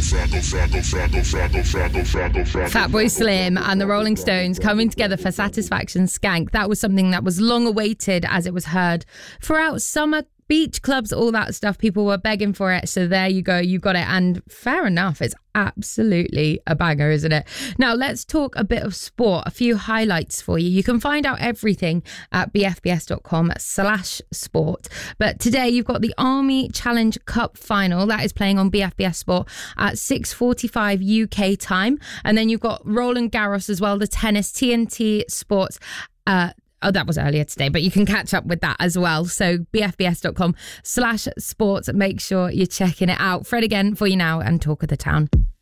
Fatboy Slim and the Rolling Stones coming together for Satisfaction Skank. That was something that was long awaited, as it was heard throughout summer. Beach clubs, all that stuff, people were begging for it. So there you go, you got it. And fair enough, it's absolutely a banger, isn't it? Now let's talk a bit of sport, a few highlights for you. You can find out everything at bfbs.com/sport. But today you've got the Army Challenge Cup final that is playing on BFBS Sport at 6:45 UK time. And then you've got Roland Garros as well, the tennis, TNT Sports. That was earlier today, but you can catch up with that as well. So bfbs.com/sports. Make sure you're checking it out. Fred again for you now and Talk of the Town.